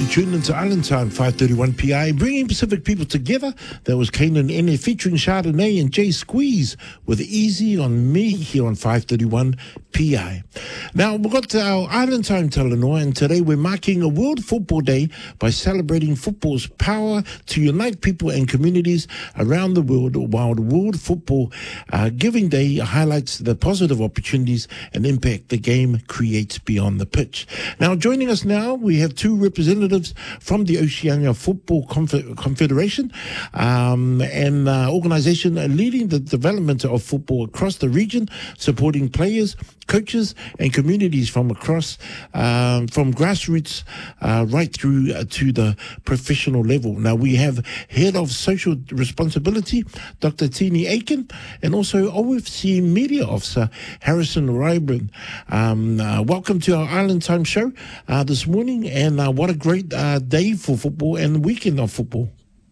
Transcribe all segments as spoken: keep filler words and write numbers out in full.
You tuned into Island Time, five thirty-one P I, bringing Pacific people together. That was Kanan Ene featuring Chardonnay and Jay Squeeze with Easy on Me here on five thirty-one P I. Now, we've got our Island Time Talanoa, and today we're marking a World Football Day by celebrating football's power to unite people and communities around the world, while the World Football uh, Giving Day highlights the positive opportunities and impact the game creates beyond the pitch. Now, joining us now, we have two representatives from the Oceania Football Conf- Confederation, um, an uh, organisation leading the development of football across the region, supporting players, coaches and communities from across, um, from grassroots uh, right through uh, to the professional level. Now, we have Head of Social Responsibility, Doctor Tini Aiken, and also O F C Media Officer, Harrison Ryburn. Um, uh, welcome to our Island Time show uh, this morning, and uh, what a great uh, day for football and weekend of football.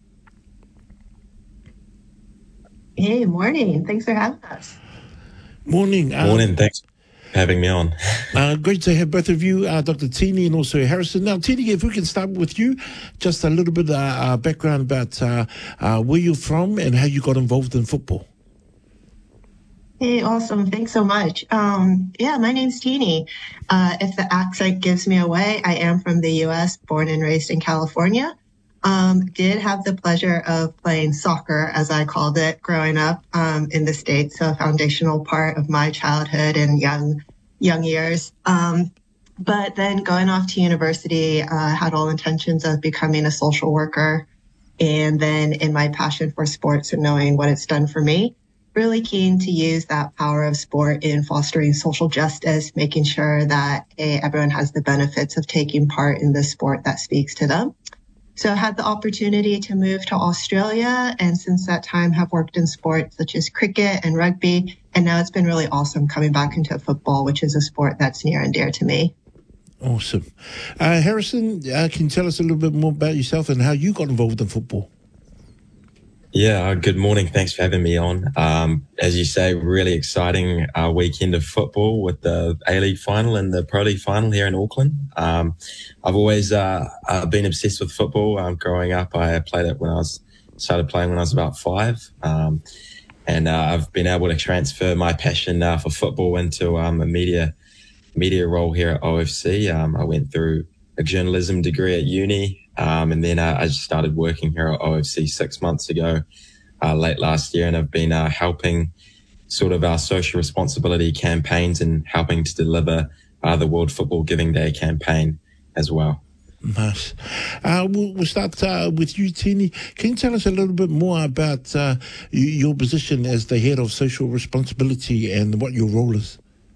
Hey, morning. Thanks for having us. Morning. Uh, Morning. Thanks for having me on. uh, great to have both of you, uh, Doctor Tini and also Harrison. Now, Tini, if we can start with you, just a little bit of uh, uh, background about uh, uh, where you're from and how you got involved in football. Hey, awesome. Thanks so much. Um, yeah, my name's Tini. Uh, if the accent gives me away, I am from the U S, born and raised in California. Um, did have the pleasure of playing soccer, as I called it, growing up um, in the States, so a foundational part of my childhood and young young years. Um, but then going off to university, uh, had all intentions of becoming a social worker. And then in my passion for sports and knowing what it's done for me, really keen to use that power of sport in fostering social justice, making sure that hey, everyone has the benefits of taking part in the sport that speaks to them. So I had the opportunity to move to Australia, and since that time have worked in sports such as cricket and rugby, and now it's been really awesome coming back into football, which is a sport that's near and dear to me. Awesome. Uh, Harrison, uh, can you tell us a little bit more about yourself and how you got involved in football? Yeah, good morning. Thanks for having me on. Um, as you say, really exciting uh, weekend of football with the A-League final and the Pro League final here in Auckland. Um, I've always uh, uh, been obsessed with football. Um, growing up, I played it when I was started playing when I was about five, um, and uh, I've been able to transfer my passion uh, for football into um, a media media role here at O F C. Um, I went through a journalism degree at uni. Um, and then uh, I just started working here at O F C six months ago, uh, late last year, and I've been uh, helping sort of our social responsibility campaigns and helping to deliver uh, the World Football Giving Day campaign as well. Nice. Uh, we'll, we'll start uh, with you, Tini. Can you tell us a little bit more about uh, your position as the head of social responsibility and what your role is?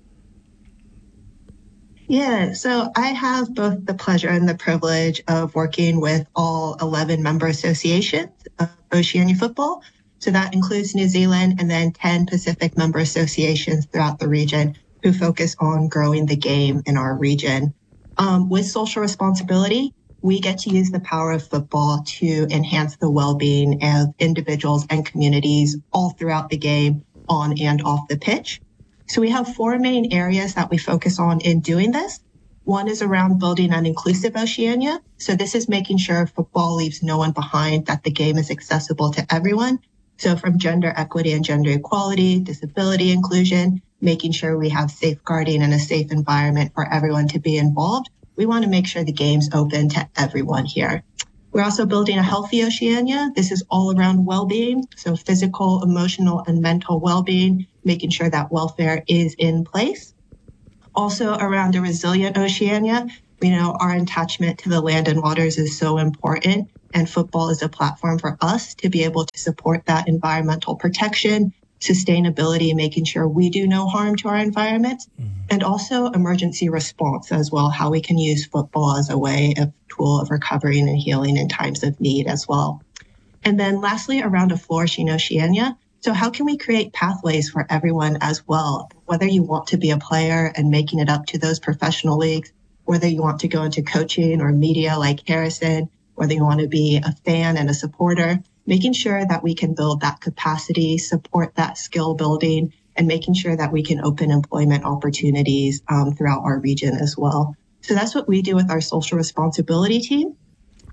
Yeah, so I have both the pleasure and the privilege of working with all eleven member associations of Oceania Football. So that includes New Zealand and then ten Pacific member associations throughout the region who focus on growing the game in our region. Um, with social responsibility, we get to use the power of football to enhance the well-being of individuals and communities all throughout the game, on and off the pitch. So we have four main areas that we focus on in doing this. One is around building an inclusive Oceania. So this is making sure football leaves no one behind, that the game is accessible to everyone. So from gender equity and gender equality, disability inclusion, making sure we have safeguarding and a safe environment for everyone to be involved. We want to make sure the game's open to everyone here. We're also building a healthy Oceania. This is all around well-being, so physical, emotional, and mental well-being, making sure that welfare is in place. Also around a resilient Oceania, we know our attachment to the land and waters is so important, and football is a platform for us to be able to support that environmental protection, sustainability, making sure we do no harm to our environment, mm-hmm. and also emergency response as well, how we can use football as a way of tool of recovering and healing in times of need as well. And then lastly, around a flourishing Oceania. So how can we create pathways for everyone as well? Whether you want to be a player and making it up to those professional leagues, whether you want to go into coaching or media like Harrison, whether you want to be a fan and a supporter, making sure that we can build that capacity, support that skill building, and making sure that we can open employment opportunities um, throughout our region as well. So that's what we do with our social responsibility team.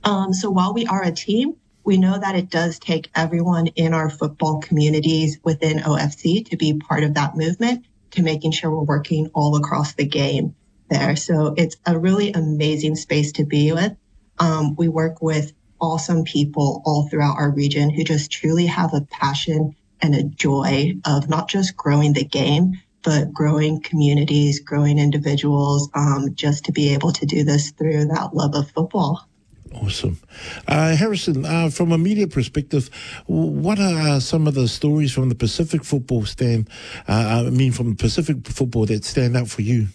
Um, so while we are a team, we know that it does take everyone in our football communities within O F C to be part of that movement, to making sure we're working all across the game there. So it's a really amazing space to be with. Um, we work with awesome people all throughout our region who just truly have a passion and a joy of not just growing the game, but growing communities, growing individuals, um, just to be able to do this through that love of football. Awesome. Uh, Harrison, uh, from a media perspective, what are some of the stories from the Pacific football stand, uh, I mean from Pacific football that stand out for you?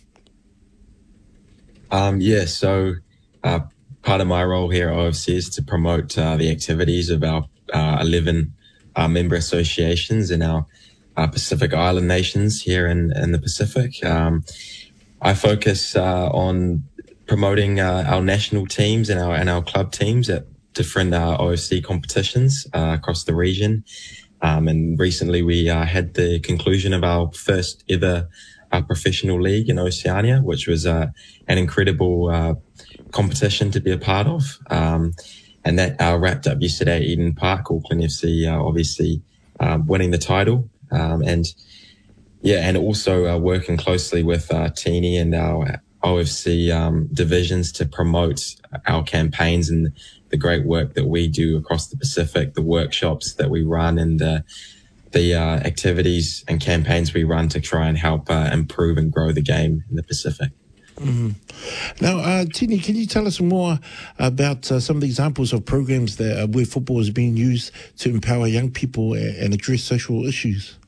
Um, yeah, so uh, part of my role here at O F C is to promote uh, the activities of our uh, eleven uh, member associations in our uh, Pacific Island nations here in, in the Pacific. Um, I focus uh, on promoting uh, our national teams and our and our club teams at different uh, O F C competitions uh, across the region. Um, and recently we uh, had the conclusion of our first ever uh, professional league in Oceania, which was uh, an incredible uh, competition to be a part of. Um, and that uh, wrapped up yesterday at Eden Park, Auckland F C uh, obviously uh, winning the title. Um, and yeah, and also uh, working closely with uh, Teenie and our O F C um, divisions to promote our campaigns and the great work that we do across the Pacific, the workshops that we run, and uh, the uh, activities and campaigns we run to try and help uh, improve and grow the game in the Pacific. Mm-hmm. Now, uh, Teenie, can you tell us more about uh, some of the examples of programs that uh, where football is being used to empower young people and address social issues?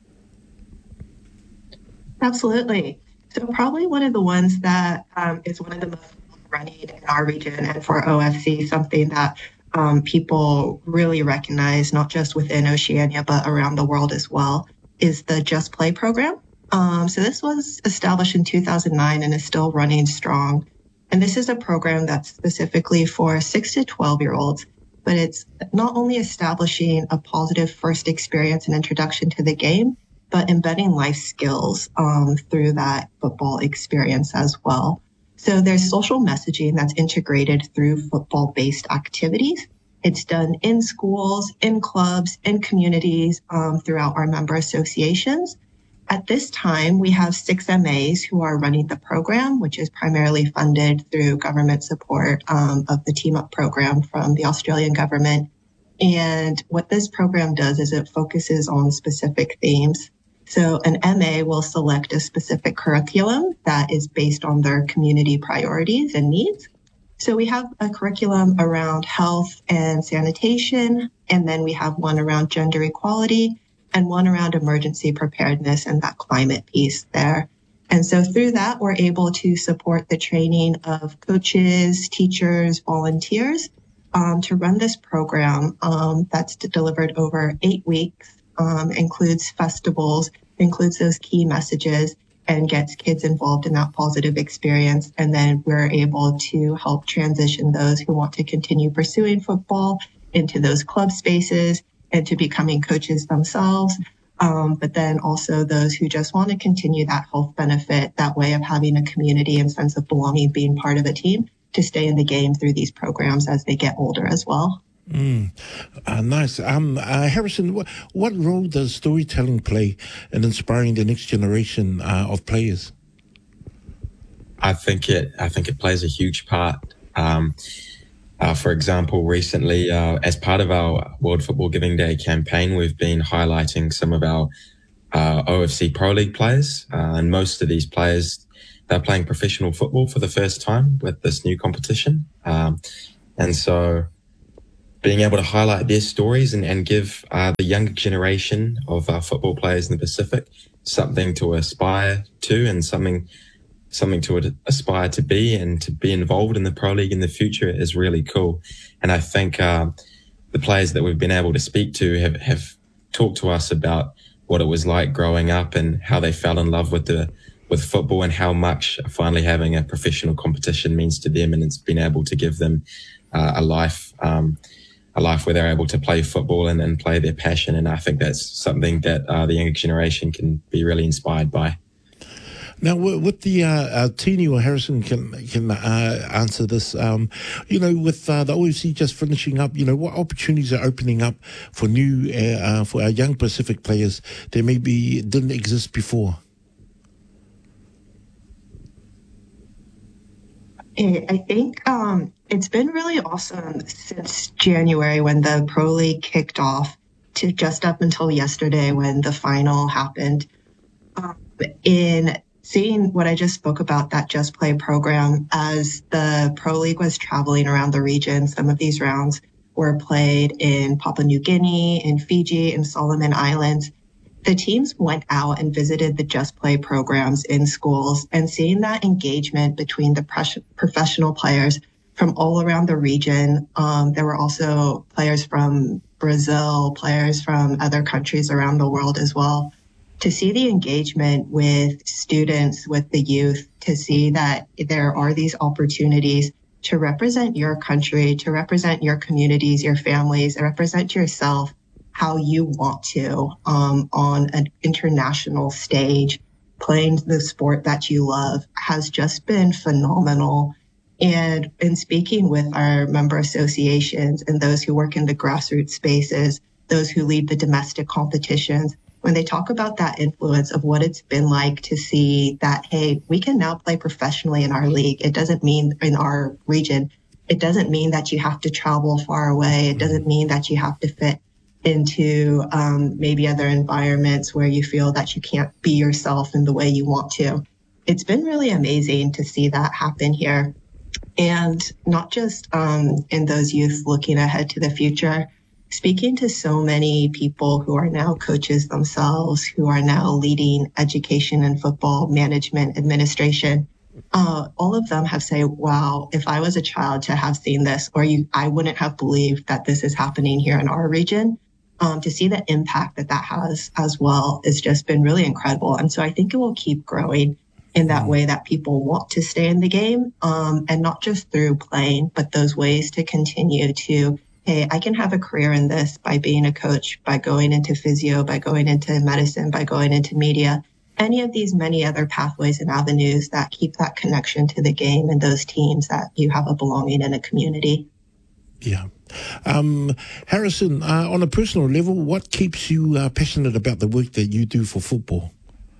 Absolutely. So probably one of the ones that um, is one of the most running in our region and for O F C, something that um, people really recognize, not just within Oceania, but around the world as well, is the Just Play program. Um, so this was established in two thousand nine and is still running strong. And this is a program that's specifically for six to twelve year olds, but it's not only establishing a positive first experience and introduction to the game, but embedding life skills um, through that football experience as well. So there's social messaging that's integrated through football-based activities. It's done in schools, in clubs, in communities, um, throughout our member associations. At this time, we have six M As who are running the program, which is primarily funded through government support um, of the Team Up program from the Australian government. And what this program does is it focuses on specific themes. So an M A will select a specific curriculum that is based on their community priorities and needs. So we have a curriculum around health and sanitation, and then we have one around gender equality and one around emergency preparedness and that climate piece there. And so through that, we're able to support the training of coaches, teachers, volunteers um, to run this program um, that's delivered over eight weeks. Um, includes festivals, includes those key messages, and gets kids involved in that positive experience. And then we're able to help transition those who want to continue pursuing football into those club spaces and to becoming coaches themselves. Um, but then also those who just want to continue that health benefit, that way of having a community and sense of belonging, being part of a team, to stay in the game through these programs as they get older as well. Mm. Uh, nice. Um, uh, Harrison, what, what role does storytelling play in inspiring the next generation uh, of players? I think it. I think it plays a huge part. Um, uh, for example, recently, uh, as part of our World Football Giving Day campaign, we've been highlighting some of our uh, O F C Pro League players, uh, and most of these players, they're playing professional football for the first time with this new competition, um, and so. Being able to highlight their stories and, and give uh, the younger generation of uh, football players in the Pacific something to aspire to and something something to aspire to be and to be involved in the Pro League in the future is really cool. And I think uh, the players that we've been able to speak to have, have talked to us about what it was like growing up and how they fell in love with the with football and how much finally having a professional competition means to them, and it's been able to give them uh, a life um, a life where they're able to play football and, and play their passion. And I think that's something that uh, the younger generation can be really inspired by. Now, wi- with the uh, uh, Tini or Harrison can can uh, answer this. Um, you know, with uh, the O F C just finishing up, you know, what opportunities are opening up for new uh, uh, for our young Pacific players that maybe didn't exist before? I I think um, it's been really awesome since January when the Pro League kicked off to just up until yesterday when the final happened. Um, in seeing what I just spoke about, that Just Play program, as the Pro League was traveling around the region, some of these rounds were played in Papua New Guinea, in Fiji, in Solomon Islands. The teams went out and visited the Just Play programs in schools, and seeing that engagement between the pres- professional players from all around the region. Um, there were also players from Brazil, players from other countries around the world as well. To see the engagement with students, with the youth, to see that there are these opportunities to represent your country, to represent your communities, your families, and represent yourself how you want to um, on an international stage, playing the sport that you love has just been phenomenal. And in speaking with our member associations and those who work in the grassroots spaces, those who lead the domestic competitions, when they talk about that influence of what it's been like to see that, hey, we can now play professionally in our league. It doesn't mean in our region. It doesn't mean that you have to travel far away. It doesn't mean that you have to fit into um, maybe other environments where you feel that you can't be yourself in the way you want to. It's been really amazing to see that happen here. And not just um, in those youth looking ahead to the future, speaking to so many people who are now coaches themselves, who are now leading education and football management administration, uh, all of them have said, wow, if I was a child to have seen this, or you, I wouldn't have believed that this is happening here in our region. Um, to see the impact that that has as well has just been really incredible. And so I think it will keep growing in that way that people want to stay in the game, um, and not just through playing, but those ways to continue to, hey, I can have a career in this by being a coach, by going into physio, by going into medicine, by going into media, any of these many other pathways and avenues that keep that connection to the game and those teams that you have a belonging in a community. Yeah. Um, Harrison, uh, on a personal level, what keeps you uh, passionate about the work that you do for football?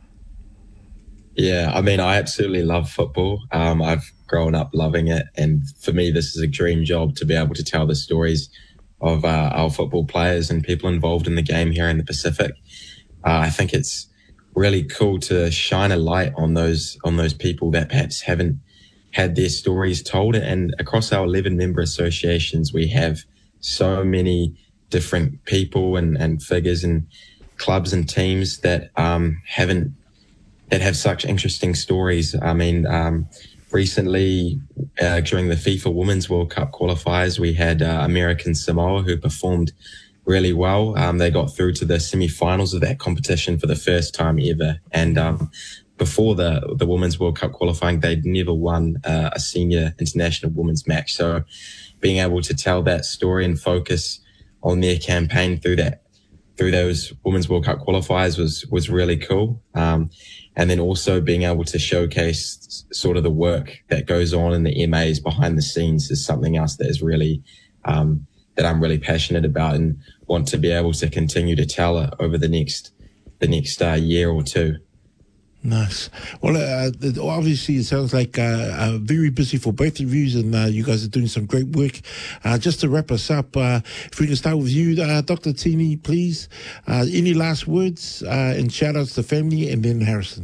Yeah, I mean, I absolutely love football. Um, I've grown up loving it. And for me, this is a dream job to be able to tell the stories of uh, our football players and people involved in the game here in the Pacific. Uh, I think it's really cool to shine a light on those on those people that perhaps haven't had their stories told. And across our eleven member associations, we have so many different people and, and figures and clubs and teams that um, haven't that have such interesting stories. I mean, um, recently uh, during the FIFA Women's World Cup qualifiers, we had uh, American Samoa who performed really well. Um, they got through to the semi-finals of that competition for the first time ever. And um, before the the Women's World Cup qualifying, they'd never won uh, a senior international women's match. So being able to tell that story and focus on their campaign through that through those Women's World Cup qualifiers was was really cool. Um, and then also being able to showcase sort of the work that goes on in the M As behind the scenes is something else that is really um, that I'm really passionate about and want to be able to continue to tell it over the next the next uh, year or two. Nice. Well, uh, obviously, it sounds like uh, uh, very busy for both of you, and uh, you guys are doing some great work. Uh, just to wrap us up, uh, if we can start with you, uh, Doctor Tini, please. Uh, any last words uh, and shout-outs to family, and then Harrison.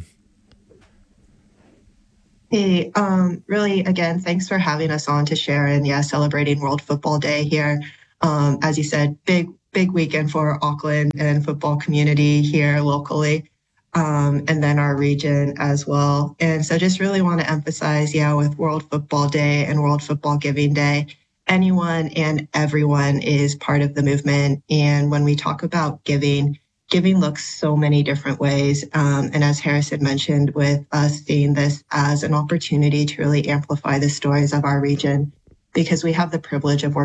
Hey, um, really, again, thanks for having us on to share and, yeah, celebrating World Football Day here. Um, as you said, big, big weekend for Auckland and football community here locally. Um, and then our region as well. And so just really want to emphasize, yeah, with World Football Day and World Football Giving Day, anyone and everyone is part of the movement. And when we talk about giving, giving looks so many different ways. Um, and as Harrison mentioned, with us seeing this as an opportunity to really amplify the stories of our region, because we have the privilege of working